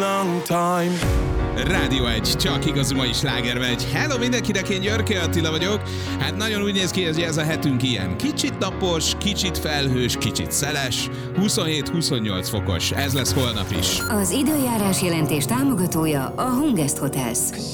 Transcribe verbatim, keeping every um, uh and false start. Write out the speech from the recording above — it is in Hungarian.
long time. Rádió egy, csak igazi mai slágermegy. Hello mindenkinek, én Györke Attila vagyok. Hát nagyon úgy néz ki, hogy ez a hetünk ilyen. Kicsit napos, kicsit felhős, kicsit szeles. huszonhét-huszonnyolc fokos. Ez lesz holnap is. Az időjárás jelentés támogatója a Hungest Hotels.